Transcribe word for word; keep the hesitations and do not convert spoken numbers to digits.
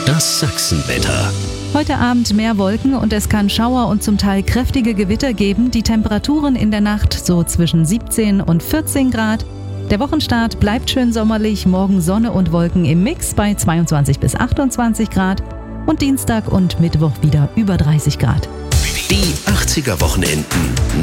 Das Sachsenwetter. Heute Abend mehr Wolken und es kann Schauer und zum Teil kräftige Gewitter geben. Die Temperaturen in der Nacht so zwischen siebzehn und vierzehn Grad. Der Wochenstart bleibt schön sommerlich. Morgen Sonne und Wolken im Mix bei zweiundzwanzig bis achtundzwanzig Grad. Und Dienstag und Mittwoch wieder über dreißig Grad. Die achtziger Wochenenden.